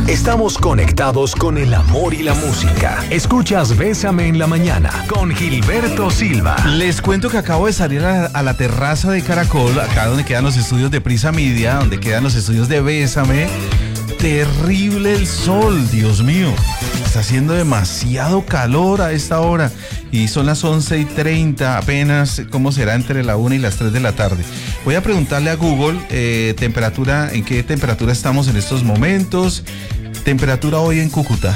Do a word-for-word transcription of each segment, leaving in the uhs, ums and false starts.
Estamos conectados con el amor y la música. Escuchas Bésame en la Mañana con Gilberto Silva. Les cuento que acabo de salir a, a la terraza de Caracol, acá donde quedan los estudios de Prisa Media, donde quedan los estudios de Bésame. Terrible el sol, Dios mío. Está haciendo demasiado calor a esta hora y son las once y treinta apenas. ¿Cómo será entre la una y las tres de la tarde? Voy a preguntarle a Google eh, temperatura, en qué temperatura estamos en estos momentos. Temperatura hoy en Cúcuta.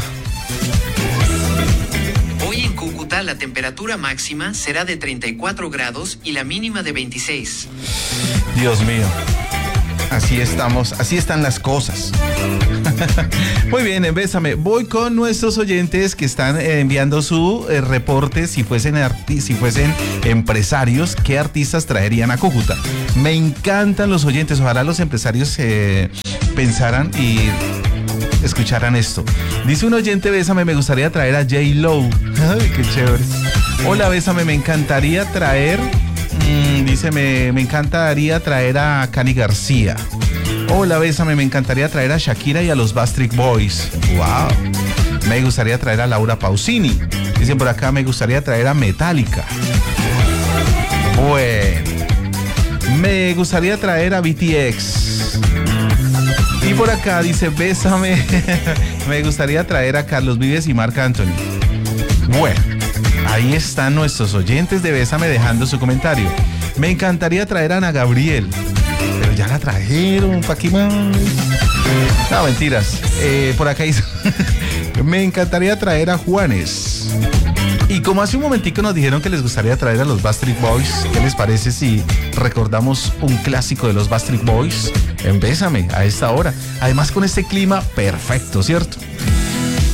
Hoy en Cúcuta la temperatura máxima será de treinta y cuatro grados y la mínima de veintiséis. Dios mío. Así estamos, así están las cosas. Muy bien, en Bésame. Voy con nuestros oyentes que están eh, enviando su eh, reporte. Si fuesen, arti- si fuesen empresarios, ¿qué artistas traerían a Cúcuta? Me encantan los oyentes. Ojalá los empresarios eh, pensaran y escucharan esto. Dice un oyente, Bésame, me gustaría traer a J-Lo. Ay, qué chévere. Hola, Bésame, me encantaría traer... Mm, dice, me, me encantaría traer a Cani García. Hola, Bésame, me encantaría traer a Shakira y a los Backstreet Boys. Wow. Me gustaría traer a Laura Pausini. Dicen por acá, me gustaría traer a Metallica. Bueno. Me gustaría traer a B T X. Y por acá dice, Bésame, me gustaría traer a Carlos Vives y Marc Anthony. Bueno. Ahí están nuestros oyentes de Bésame dejando su comentario. Me encantaría traer a Ana Gabriel, pero ya la trajeron, ¿pa' qué más? No, mentiras. Eh, por acá dice, me encantaría traer a Juanes. Y como hace un momentico nos dijeron que les gustaría traer a los Backstreet Boys, ¿qué les parece si recordamos un clásico de los Backstreet Boys en Bésame a esta hora? Además con este clima perfecto, ¿cierto?